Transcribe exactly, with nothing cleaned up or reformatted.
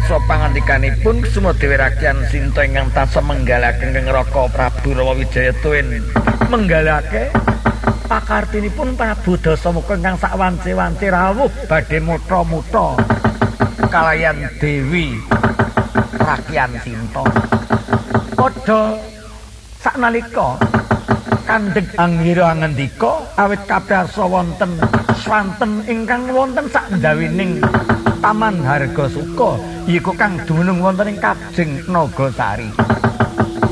ngarsa pangandikanipun Sumadewi Rakyat Sinta ingkang tansah menggalaken Kang Raka Prabu Rawawijaya tuwin menggalake pakartinipun Prabu Dasamuka ingkang sakwance-wance rawuh badhe mutra-mutra kalayan Dewi Rakyat Sinta. Padha saknalika Kandheng Angira ngendika awit kaprasa wonten swanten ingkang wonten sakdawining Taman Hargasuka yiku kang dumunung wonten ing Kajeng Nagasari.